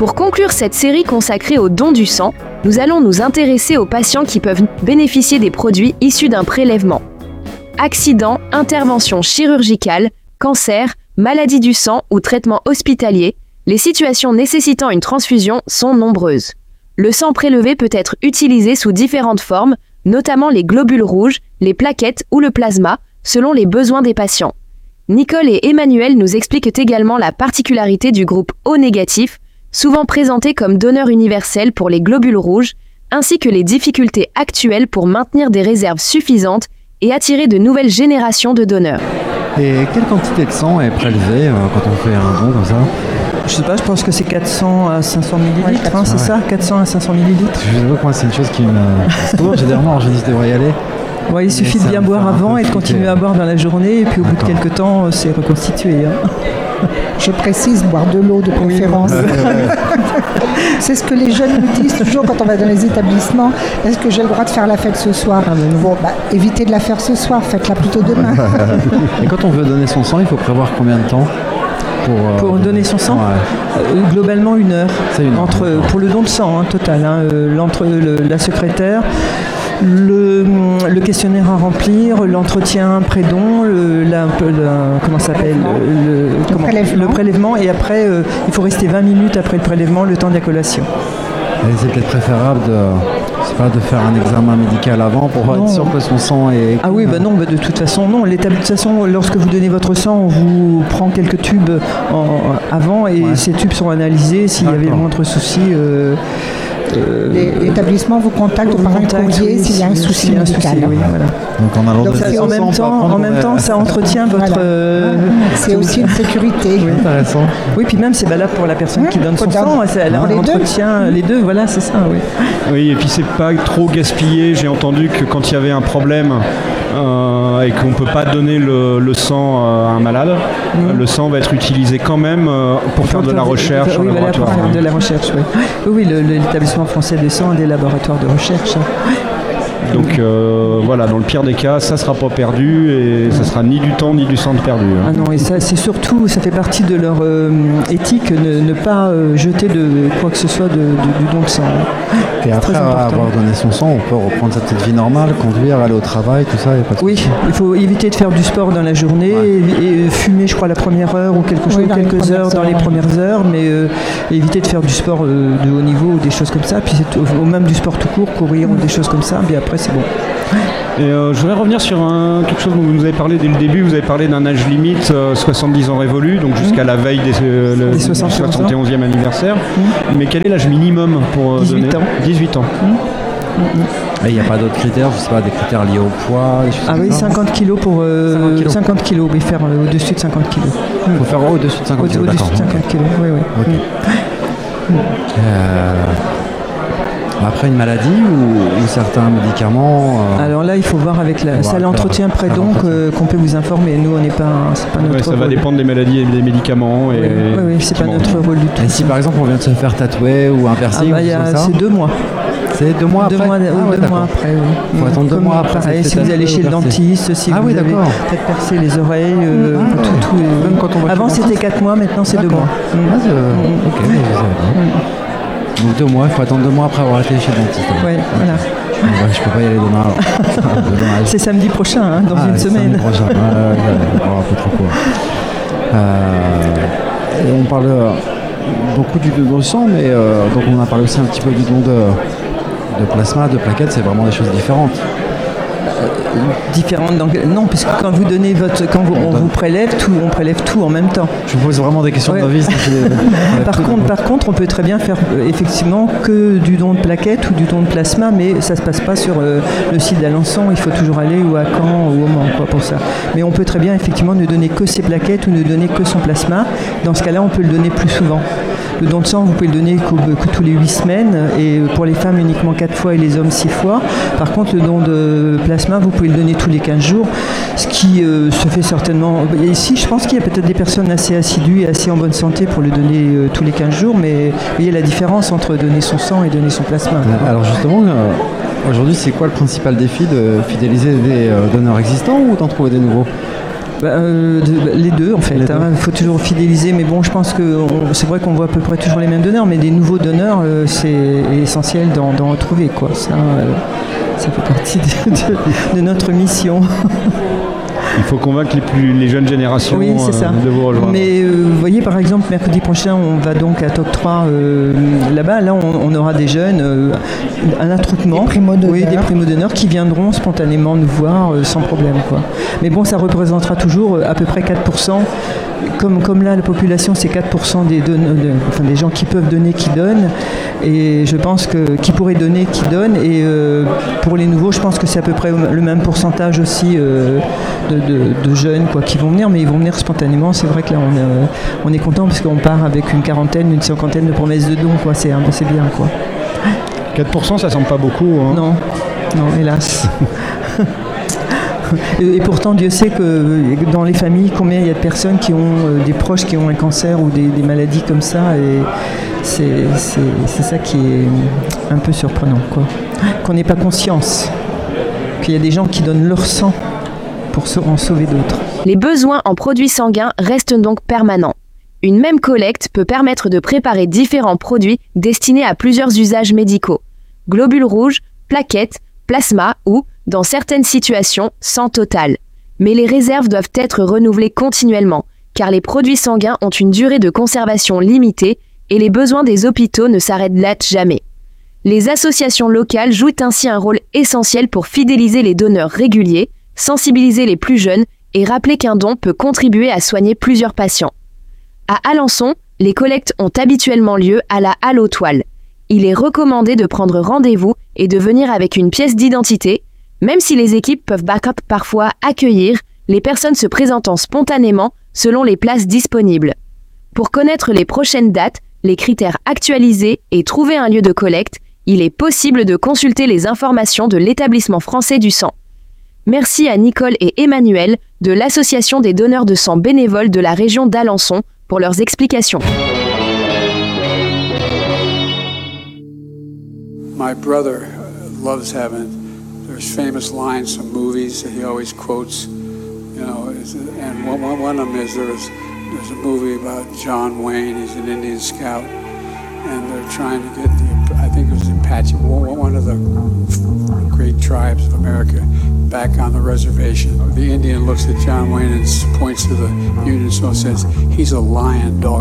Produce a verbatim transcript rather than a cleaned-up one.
Pour conclure cette série consacrée au don du sang, nous allons nous intéresser aux patients qui peuvent bénéficier des produits issus d'un prélèvement. Accidents, interventions chirurgicales, cancer, maladie du sang ou traitement hospitalier, les situations nécessitant une transfusion sont nombreuses. Le sang prélevé peut être utilisé sous différentes formes, notamment les globules rouges, les plaquettes ou le plasma, selon les besoins des patients. Nicole et Emmanuel nous expliquent également la particularité du groupe O négatif, souvent présenté comme donneur universel pour les globules rouges, ainsi que les difficultés actuelles pour maintenir des réserves suffisantes et attirer de nouvelles générations de donneurs. Et quelle quantité de sang est prélevée euh, quand on fait un don comme ça ? Je sais pas, je pense que c'est quatre cents à cinq cents millilitres, ouais, hein, c'est ouais. ça, quatre cents à cinq cents millilitres. Je sais pas, moi c'est une chose qui me... C'est toujours, j'ai des remords, je dis je devrais y aller. Ouais, il suffit de bien boire avant et de continuer à boire dans la journée, et puis au bout de quelques temps, c'est reconstitué. Hein. Je précise, boire de l'eau de préférence. C'est ce que les jeunes nous disent toujours quand on va dans les établissements. Est-ce que j'ai le droit de faire la fête ce soir ? ah ben Bon, bah, évitez de la faire ce soir, faites-la plutôt demain. Et quand on veut donner son sang, il faut prévoir combien de temps ? Pour, euh, pour donner son sang, ouais. euh, globalement une heure. C'est une heure. Entre, pour le don de sang hein, total, hein, euh, l'entre, le, la secrétaire, le, le questionnaire à remplir, l'entretien pré-don, le, la, le, comment ça s'appelle le, le, comment, prélèvement. le prélèvement, et après euh, il faut rester vingt minutes après le prélèvement, le temps de la collation. Et c'est peut-être préférable de, c'est pas de faire un examen médical avant pour non. être sûr que son sang est... Ah oui, bah non, bah de toute façon, non. De toute façon, lorsque vous donnez votre sang, on vous prend quelques tubes en, avant et ouais. ces tubes sont analysés. S'il D'accord. y avait le moindre souci... Euh, Euh, L'établissement vous contacte par un courrier oui, s'il y a un souci médical. Souci, oui, voilà. Donc en, allant Donc ça, en même temps, en même temps, ça entretient votre. Voilà. Euh, c'est aussi une sécurité. Oui, intéressant. Oui, puis même c'est valable pour la personne ouais, qui donne son sang. Elle ah, entretient les deux. Voilà, c'est ça. Oui. Oui, et puis c'est pas trop gaspillé. J'ai entendu que quand il y avait un problème. Euh, et qu'on ne peut pas donner le, le sang euh, à un malade, mmh. le sang va être utilisé quand même euh, pour faire de la recherche oui, en voilà, laboratoire. Pour faire de la recherche, oui. Oui, oui le, l'établissement français des sangs a des laboratoires de recherche. Donc euh, voilà, dans le pire des cas, ça ne sera pas perdu et ça ne sera ni du temps ni du sang perdu. Hein. Ah non, et ça, c'est surtout, ça fait partie de leur euh, éthique, ne, ne pas euh, jeter de quoi que ce soit de, de, du don de sang. Et c'est après avoir donné son sang, on peut reprendre sa petite vie normale, conduire, aller au travail, tout ça. Y a pas de oui, il faut éviter de faire du sport dans la journée ouais. et, et fumer, je crois, la première heure ou quelque chose, oui, quelques heures dans les premières heures, mais euh, éviter de faire du sport euh, de haut niveau ou des choses comme ça. Puis c'est au, même du sport tout court, courir ou des choses comme ça. Puis après, c'est bon. Et euh, je voudrais revenir sur un, quelque chose dont vous nous avez parlé dès le début. Vous avez parlé d'un âge limite, euh, soixante-dix ans révolus, donc jusqu'à mmh. la veille des, euh, le, des soixante et onzième anniversaire. Mmh. Mais quel est l'âge minimum pour euh, dix-huit donner ans. dix-huit ans. Mmh. Et il n'y a pas d'autres critères, je sais pas, des critères liés au poids, des choses Ah oui, cinquante kilos pour euh, cinquante kilos. cinquante kilos, mais faire euh, au-dessus de cinquante kilos. Il faut faire au-dessus de cinquante kilos, au-dessus de cinquante kilos, oui, oui. Okay. Mmh. Euh... Après une maladie ou, ou certains médicaments euh... Alors là, il faut voir avec la salle d'entretien près donc euh, qu'on peut vous informer. Nous, on n'est pas, c'est pas notre ouais, ça rôle. va dépendre des maladies et des médicaments. Et oui, oui, oui c'est pas notre rôle du tout. Et si par exemple on vient de se faire tatouer ou un piercing, ah bah, y a, ça c'est deux mois. C'est deux mois deux après. Mois, ah, ouais, deux mois après. Oui. Il faut attendre deux mois après. Pareil, si vous allez chez le dentiste, si ah, vous oui, avez peut-être percé les oreilles, euh, ah, tout, tout, euh, même quand on va avant c'était quatre mois, maintenant c'est deux mois. Ah, mmh. Ok, je savais pas. Donc deux mois, il faut attendre deux mois après avoir été chez le dentiste. Oui, voilà. Ouais, je peux pas y aller demain alors. C'est samedi prochain, hein, dans ah, une semaine. Samedi prochain, ouais, ouais, ouais, un peu trop court. Euh, et on parle euh, beaucoup du don de sang, mais euh, donc on a parlé aussi un petit peu du don de, de plasma, de plaquettes, c'est vraiment des choses différentes. Différentes donc, non, puisque quand vous donnez votre, quand vous, on vous prélève tout, on prélève tout en même temps. Je vous pose vraiment des questions ouais. de novice. par contre, par contre, on peut très bien faire euh, effectivement que du don de plaquettes ou du don de plasma, mais ça se passe pas sur euh, le site d'Alençon. Il faut toujours aller ou à Caen ou au Mans quoi, pour ça. Mais on peut très bien effectivement ne donner que ses plaquettes ou ne donner que son plasma. Dans ce cas-là, on peut le donner plus souvent. Le don de sang, vous pouvez le donner que, que tous les huit semaines et pour les femmes uniquement quatre fois et les hommes six fois. Par contre, le don de plasma, vous pouvez le donner tous les quinze jours, ce qui euh, se fait certainement... Ici, je pense qu'il y a peut-être des personnes assez assidues et assez en bonne santé pour le donner euh, tous les quinze jours, mais vous voyez la différence entre donner son sang et donner son plasma. Alors justement, euh, aujourd'hui, c'est quoi le principal défi de fidéliser des euh, donneurs existants ou d'en trouver des nouveaux ? bah, euh, de, Les deux en fait. Il hein. faut toujours fidéliser, mais bon, je pense que on, c'est vrai qu'on voit à peu près toujours les mêmes donneurs, mais des nouveaux donneurs, euh, c'est essentiel d'en, d'en retrouver, quoi. Ça, euh, ça fait partie de, de, de notre mission. Il faut convaincre les, plus, les jeunes générations oui, c'est ça. Euh, de vous rejoindre. Mais euh, vous voyez, par exemple, mercredi prochain, on va donc à T O C trois euh, là-bas. Là, on, on aura des jeunes, euh, un attroupement. Des primo-donneurs. Oui, des primo-donneurs qui viendront spontanément nous voir euh, sans problème, quoi. Mais bon, ça représentera toujours euh, à peu près quatre pour cent. Comme, comme là, la population, c'est quatre pour cent des, don- de, enfin, des gens qui peuvent donner, qui donnent. Et je pense que qui pourraient donner, qui donnent. Et euh, pour les nouveaux, je pense que c'est à peu près le même pourcentage aussi euh, de, de, de jeunes quoi, qui vont venir. Mais ils vont venir spontanément. C'est vrai que là, on, euh, on est content parce qu'on part avec une quarantaine, une cinquantaine de promesses de dons. Quoi. C'est, c'est bien, quoi. quatre pour cent, ça semble pas beaucoup. Hein. Non, non, hélas. Et pourtant, Dieu sait que dans les familles, combien il y a de personnes qui ont euh, des proches qui ont un cancer ou des, des maladies comme ça. Et c'est, c'est, c'est ça qui est un peu surprenant, quoi. Qu'on n'ait pas conscience qu'il y a des gens qui donnent leur sang pour en sauver d'autres. Les besoins en produits sanguins restent donc permanents. Une même collecte peut permettre de préparer différents produits destinés à plusieurs usages médicaux. Globules rouges, plaquettes, plasma ou, dans certaines situations, sang total. Mais les réserves doivent être renouvelées continuellement, car les produits sanguins ont une durée de conservation limitée et les besoins des hôpitaux ne s'arrêtent là jamais. Les associations locales jouent ainsi un rôle essentiel pour fidéliser les donneurs réguliers, sensibiliser les plus jeunes et rappeler qu'un don peut contribuer à soigner plusieurs patients. À Alençon, les collectes ont habituellement lieu à la Halle aux Toiles. Il est recommandé de prendre rendez-vous et de venir avec une pièce d'identité, même si les équipes peuvent parfois accueillir les personnes se présentant spontanément selon les places disponibles. Pour connaître les prochaines dates, les critères actualisés et trouver un lieu de collecte, il est possible de consulter les informations de l'Établissement français du sang. Merci à Nicole et Emmanuel de l'Association des donneurs de sang bénévoles de la région d'Alençon pour leurs explications. My brother loves heaven. There's famous lines from movies that he always quotes, you know, and one, one of them is there's, there's a movie about John Wayne. He's an Indian scout, and they're trying to get the, I think it was Apache, one of the great tribes of America, back on the reservation. The Indian looks at John Wayne and points to the Union, so says, he's a lion, dog.